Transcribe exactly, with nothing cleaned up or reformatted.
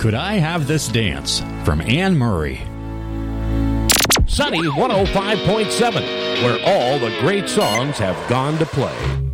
Could I Have This Dance from Anne Murray. Sunny one oh five point seven, where all the great songs have gone to play.